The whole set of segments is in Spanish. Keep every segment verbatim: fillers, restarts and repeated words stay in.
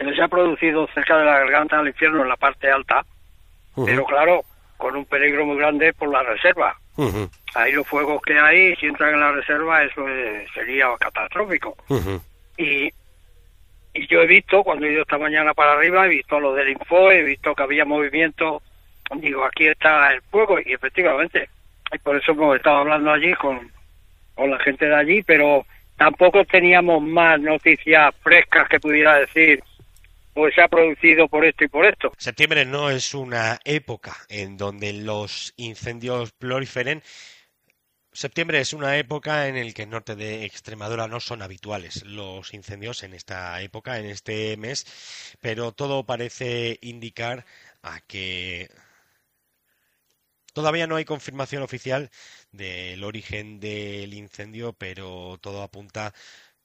que se ha producido cerca de la garganta del infierno en la parte alta, uh-huh. pero claro, con un peligro muy grande por la reserva. Uh-huh. Ahí los fuegos que hay, si entran en la reserva, eso es, sería catastrófico. Uh-huh. Y, y yo he visto, cuando he ido esta mañana para arriba, he visto lo del Info, he visto que había movimiento, digo, aquí está el fuego, y efectivamente, y por eso hemos estado hablando allí con, con la gente de allí, pero tampoco teníamos más noticias frescas que pudiera decir, pues se ha producido por esto y por esto. Septiembre no es una época en donde los incendios proliferen. Septiembre es una época en la que en el norte de Extremadura no son habituales los incendios en esta época, en este mes, pero todo parece indicar a que todavía no hay confirmación oficial del origen del incendio, pero todo apunta,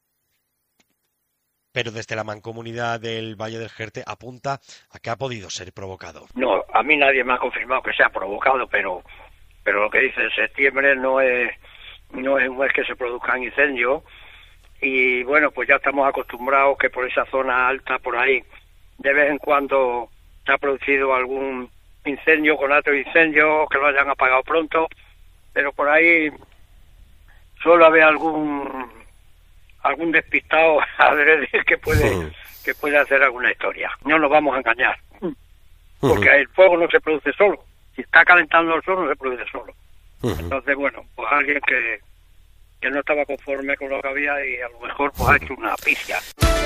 pero desde la Mancomunidad del Valle del Jerte apunta a que ha podido ser provocado. No, a mí nadie me ha confirmado que sea provocado, pero pero lo que dice en septiembre no es no es un mes que se produzcan incendios, y bueno, pues ya estamos acostumbrados que por esa zona alta, por ahí, de vez en cuando se ha producido algún incendio con alto incendio, que lo hayan apagado pronto, pero por ahí solo haber algún algún despistado adrede que puede uh-huh. que puede hacer alguna historia. No nos vamos a engañar, porque uh-huh. el fuego no se produce solo. Si está calentando el sol, no se produce solo. Uh-huh. Entonces, bueno, pues alguien que, que no estaba conforme con lo que había y a lo mejor pues ha hecho una pifia.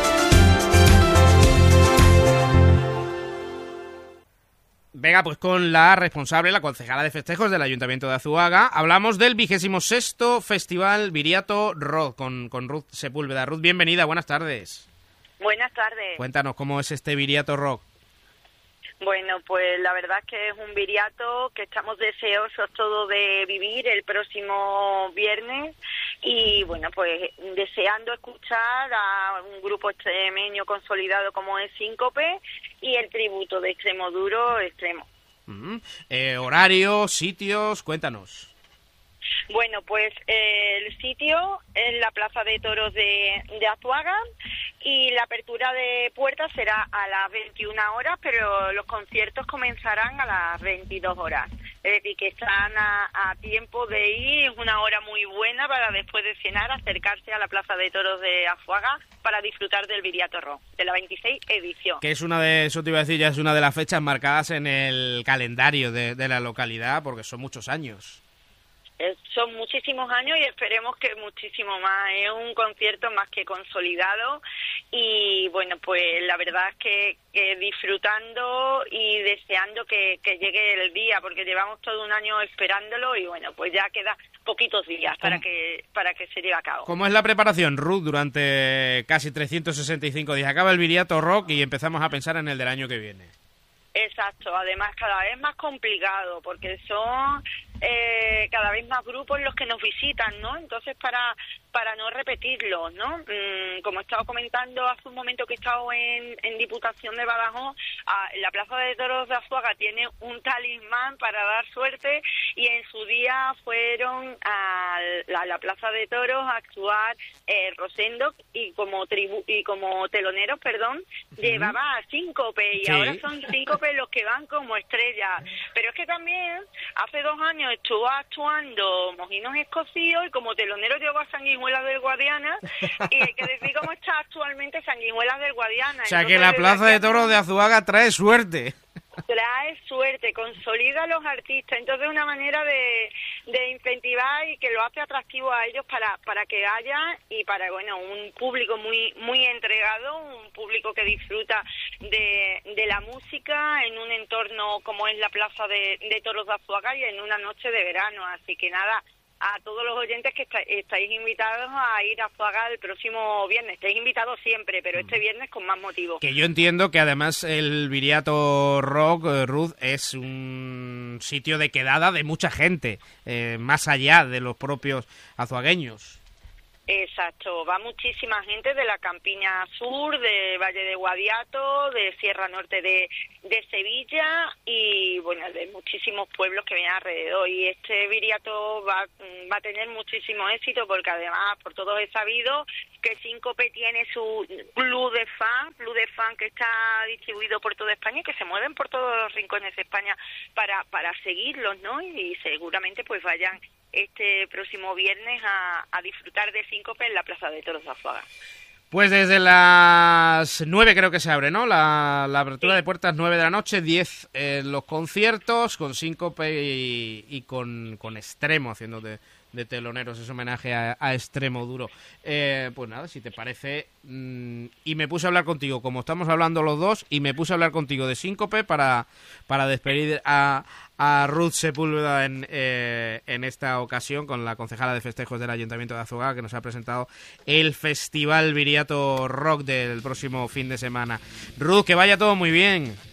Venga, pues con la responsable, la concejala de festejos del Ayuntamiento de Azuaga, hablamos del vigésimo sexto Festival Viriato Rock con, con Ruth Sepúlveda. Ruth, bienvenida, buenas tardes. Buenas tardes. Cuéntanos, ¿cómo es este Viriato Rock? Bueno, pues la verdad es que es un viriato que estamos deseosos todos de vivir el próximo viernes y bueno, pues deseando escuchar a un grupo extremeño consolidado como es Síncope y el tributo de Extremoduro Extremo. Uh-huh. Eh, horarios, sitios, cuéntanos. Bueno, pues eh, el sitio es la Plaza de Toros de, de Azuaga y la apertura de puertas será a las veintiuna horas, pero los conciertos comenzarán a las veintidós horas. Es decir, que están a, a tiempo de ir, es una hora muy buena para después de cenar acercarse a la Plaza de Toros de Azuaga para disfrutar del Viriato Rock, de la veintiséis edición. Que es una de, eso te iba a decir, ya es una de las fechas marcadas en el calendario de, de la localidad, porque son muchos años. Son muchísimos años y esperemos que muchísimo más. Es un concierto más que consolidado y bueno, pues la verdad es que, que disfrutando y deseando que, que llegue el día, porque llevamos todo un año esperándolo y bueno, pues ya queda poquitos días para que para que se lleve a cabo. ¿Cómo es la preparación, Ruth, durante casi trescientos sesenta y cinco días? Acaba el Viriato Rock y empezamos a pensar en el del año que viene. Exacto, además cada vez más complicado porque son eh, cada vez más grupos los que nos visitan, ¿no? Entonces para para no repetirlos, ¿no? Mm, como he estado comentando hace un momento que he estado en, en Diputación de Badajoz, a, la Plaza de Toros de Azuaga tiene un talismán para dar suerte y en su día fueron a la, la Plaza de Toros a actuar eh, Rosendo y como tribu y como teloneros, perdón, uh-huh. llevaba a Síncope y sí. ahora son Síncope los que van como estrellas. Pero es que también hace dos años estuvo actuando Mojinos Escocíos y como telonero llevó a Sanguijuelas del Guadiana y hay que decir cómo está actualmente Sanguijuelas del Guadiana. O sea Entonces, que la Plaza de Toros de Azuaga trae suerte. Trae suerte, consolida a los artistas, entonces es una manera de, de incentivar y que lo hace atractivo a ellos para para que haya y para bueno un público muy muy entregado, un público que disfruta de, de la música en un entorno como es la Plaza de, de Toros de Azuaga y en una noche de verano, así que nada, a todos los oyentes que está, estáis invitados a ir a Azuaga el próximo viernes. Estáis invitados siempre, pero este viernes con más motivo. Que yo entiendo que además el Viriato Rock, eh, Ruth, es un sitio de quedada de mucha gente, eh, más allá de los propios azuagueños. Exacto, va muchísima gente de la Campiña Sur, de Valle de Guadiato, de Sierra Norte de, de Sevilla y bueno, de muchísimos pueblos que vienen alrededor. Y este Viriato va, va a tener muchísimo éxito porque además por todos es sabido que Síncope tiene su club de fans, club de de fan que está distribuido por toda España y que se mueven por todos los rincones de España para para seguirlos, ¿no? Y seguramente pues vayan este próximo viernes a, a disfrutar de Síncope en la Plaza de Toros de Azuaga. Pues desde las nueve creo que se abre, ¿no? La, la apertura sí. de puertas nueve de la noche, diez eh, los conciertos, con Síncope y, y con, con Extremo, haciendo de, de teloneros ese homenaje a, a Extremo Duro. Eh, pues nada, si te parece, mmm, y me puse a hablar contigo, como estamos hablando los dos, y me puse a hablar contigo de Síncope para, para despedir a, a Ruth Sepúlveda en, eh, en esta ocasión con la concejala de festejos del Ayuntamiento de Azuaga, que nos ha presentado el Festival Viriato Rock del próximo fin de semana. Ruth, que vaya todo muy bien.